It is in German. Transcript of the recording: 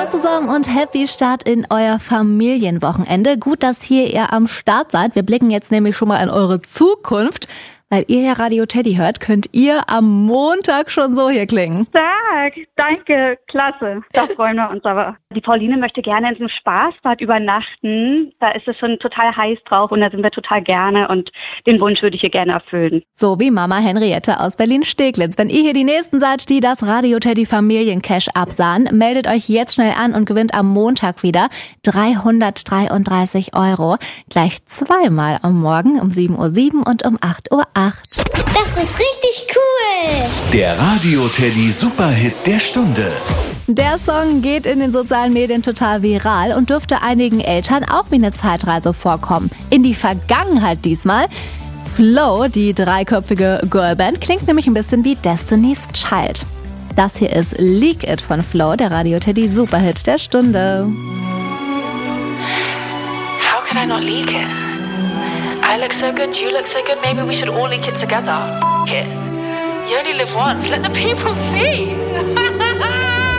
Hallo zusammen und happy Start in euer Familienwochenende. Gut, dass hier ihr am Start seid. Wir blicken jetzt nämlich schon mal in eure Zukunft. Weil ihr ja Radio Teddy hört, könnt ihr am Montag schon so hier klingen. Danke, klasse. Da freuen wir uns aber. Die Pauline möchte gerne in so einem Spaßbad übernachten. Da ist es schon total heiß drauf und da sind wir total gerne und den Wunsch würde ich ihr gerne erfüllen. So wie Mama Henriette aus Berlin-Steglitz. Wenn ihr hier die Nächsten seid, die das Radio Teddy Familiencash absahen, meldet euch jetzt schnell an und gewinnt am Montag wieder 333 €. Gleich zweimal am Morgen um 7:07 Uhr und um 8:08 Uhr. Das ist richtig cool! Der Radio Teddy Superhit der Stunde. Der Song geht in den sozialen Medien total viral und dürfte einigen Eltern auch wie eine Zeitreise vorkommen. In die Vergangenheit diesmal. Flow, die dreiköpfige Girlband, klingt nämlich ein bisschen wie Destiny's Child. Das hier ist Leak It von Flow, der Radio Teddy Superhit der Stunde. How could I not leak it? I look so good, you look so good, maybe we should all leak it together. F*** it. You only live once, let the people see.